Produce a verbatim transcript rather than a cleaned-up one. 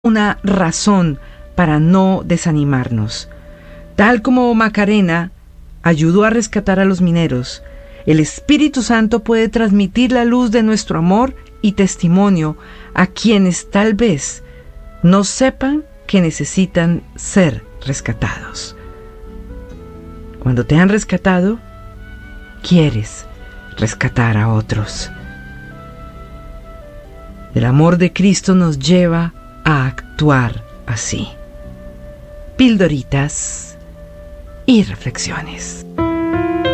una razón para no desanimarnos. Tal como Macarena ayudó a rescatar a los mineros, el Espíritu Santo puede transmitir la luz de nuestro amor y testimonio a quienes tal vez no sepan que necesitan ser rescatados. Cuando te han rescatado, quieres rescatar a otros. El amor de Cristo nos lleva a actuar así. Pildoritas y reflexiones.